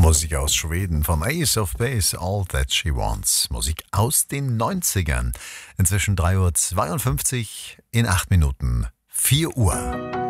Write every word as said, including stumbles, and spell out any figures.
Musik aus Schweden von Ace of Base, All That She Wants. Musik aus den neunzigern. Inzwischen drei Uhr zweiundfünfzig, in acht Minuten vier Uhr.